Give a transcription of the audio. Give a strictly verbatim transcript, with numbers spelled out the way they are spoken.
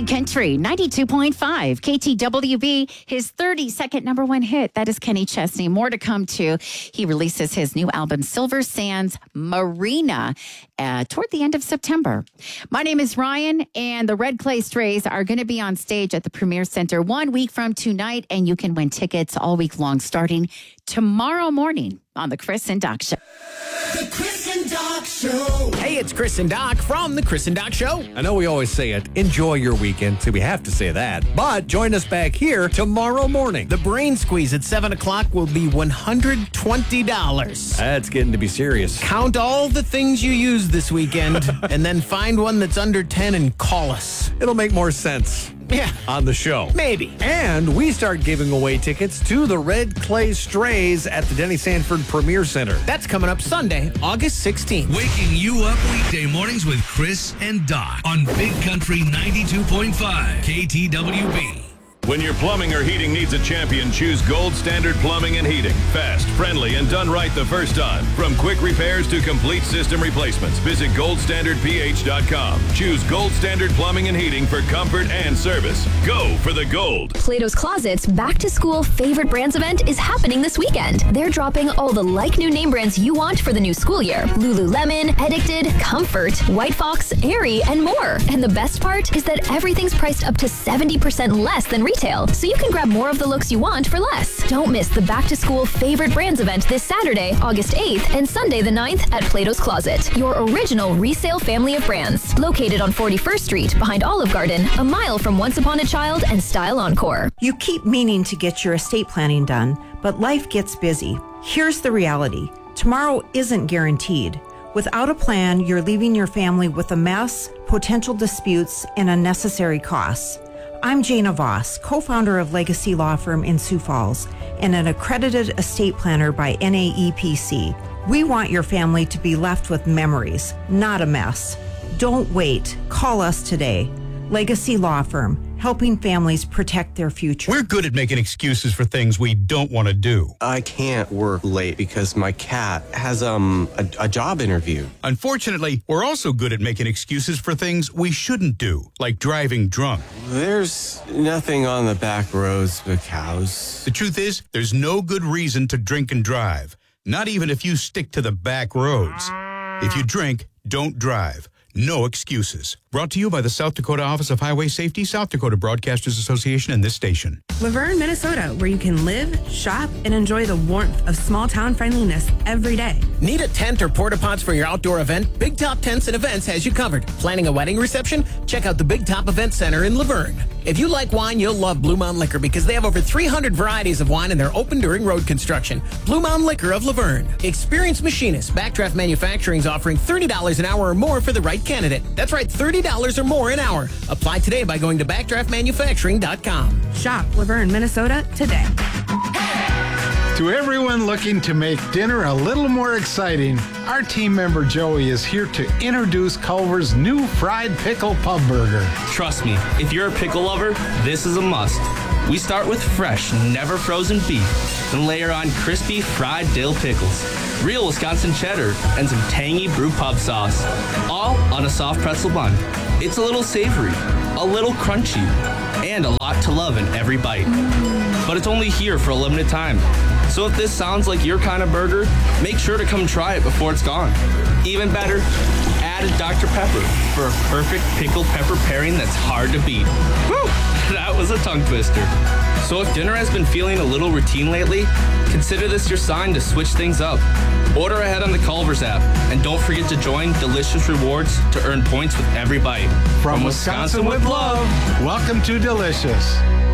Big Country, ninety-two point five. K T W B, his thirty-second number one hit. That is Kenny Chesney. More to come, too. He releases his new album, Silver Sands Marina, uh, toward the end of September. My name is Ryan, and the Red Clay Strays are going to be on stage at the Premier Center one week from tonight, and you can win tickets all week long, starting tomorrow morning on the Chris and Doc Show. The Chris and Doc Show. Hey, it's Chris and Doc from the Chris and Doc Show. I know we always say it. Enjoy your weekend, so we have to say that. But join us back here tomorrow morning. The Brain Squeeze at seven o'clock will be one hundred twenty dollars. That's getting to be serious. Count all the things you used this weekend and then find one that's under ten and call us. It'll make more sense. Yeah. On the show. Maybe. And we start giving away tickets to the Red Clay Strays at the Denny Sanford Premier Center. That's coming up Sunday, August sixteenth. Waking you up weekday mornings with Chris and Doc on Big Country ninety-two point five K T W B. When your plumbing or heating needs a champion, choose Gold Standard Plumbing and Heating. Fast, friendly, and done right the first time. From quick repairs to complete system replacements, visit gold standard p h dot com. Choose Gold Standard Plumbing and Heating for comfort and service. Go for the gold. Plato's Closet's back-to-school favorite brands event is happening this weekend. They're dropping all the like-new name brands you want for the new school year. Lululemon, Addicted, Comfort, White Fox, Aerie, and more. And the best part is that everything's priced up to seventy percent less than retail. So you can grab more of the looks you want for less. Don't miss the back-to-school favorite brands event this Saturday, August eighth, and Sunday the ninth at Plato's Closet, your original resale family of brands. Located on forty-first Street behind Olive Garden, a mile from Once Upon a Child and Style Encore. You keep meaning to get your estate planning done, but life gets busy. Here's the reality. Tomorrow isn't guaranteed. Without a plan, you're leaving your family with a mess, potential disputes, and unnecessary costs. I'm Jana Voss, co-founder of Legacy Law Firm in Sioux Falls and an accredited estate planner by N A E P C. We want your family to be left with memories, not a mess. Don't wait. Call us today. Legacy Law Firm, helping families protect their future. We're good at making excuses for things we don't want to do. I can't work late because my cat has um a, a job interview. Unfortunately, we're also good at making excuses for things we shouldn't do, like driving drunk. There's nothing on the back roads but cows. The truth is, there's no good reason to drink and drive, not even if you stick to the back roads. If you drink, don't drive. No excuses. Brought to you by the South Dakota Office of Highway Safety, South Dakota Broadcasters Association, and this station. Laverne, Minnesota, where you can live, shop, and enjoy the warmth of small-town friendliness every day. Need a tent or porta-pots for your outdoor event? Big Top Tents and Events has you covered. Planning a wedding reception? Check out the Big Top Event Center in Laverne. If you like wine, you'll love Blue Mountain Liquor because they have over three hundred varieties of wine and they're open during road construction. Blue Mountain Liquor of Laverne. Experienced machinist. Backdraft Manufacturing is offering thirty dollars an hour or more for the right candidate. That's right, thirty dollars or more an hour. Apply today by going to backdraft manufacturing dot com. Shop Laverne, Minnesota today. To everyone looking to make dinner a little more exciting, our team member Joey is here to introduce Culver's new fried pickle pub burger. Trust me, if you're a pickle lover, this is a must. We start with fresh, never frozen beef, then layer on crispy fried dill pickles, real Wisconsin cheddar, and some tangy brew pub sauce, all on a soft pretzel bun. It's a little savory, a little crunchy, and a lot to love in every bite. But it's only here for a limited time. So if this sounds like your kind of burger, make sure to come try it before it's gone. Even better, add a Doctor Pepper for a perfect pickled pepper pairing that's hard to beat. Woo! That was a tongue twister. So if dinner has been feeling a little routine lately, consider this your sign to switch things up. Order ahead on the Culver's app, and don't forget to join Delicious Rewards to earn points with every bite. From, From Wisconsin, Wisconsin with love, welcome to Delicious.